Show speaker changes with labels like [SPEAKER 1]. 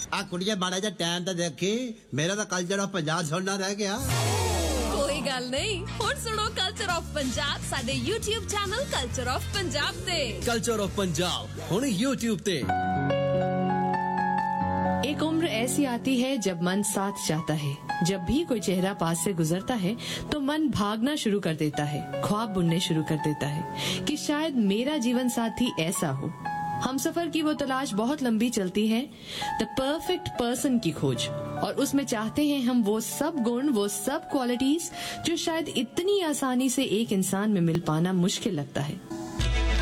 [SPEAKER 1] आ कुड़िया माड़ा जा टाइम तो देखी, मेरा तो कल्चर ऑफ पंजाब सुनना रह गया।
[SPEAKER 2] कोई गल नहीं, हुण सुनो कल्चर ऑफ पंजाब साडे YouTube channel culture of Punjab ते।
[SPEAKER 3] कल्चर ऑफ पंजाब हुण YouTube ते।
[SPEAKER 4] एक उम्र ऐसी आती है जब मन साथ जाता है। जब भी कोई चेहरा पास से गुजरता है तो मन भागना शुरू कर देता है, ख्वाब बुनने शुरू कर देता है कि शायद मेरा जीवन साथी ऐसा हो। हमसफर की वो तलाश बहुत लंबी चलती है, द परफेक्ट पर्सन की खोज, और उसमें चाहते हैं हम वो सब गुण, वो सब क्वालिटीज जो शायद इतनी आसानी से एक इंसान में मिल पाना मुश्किल लगता है।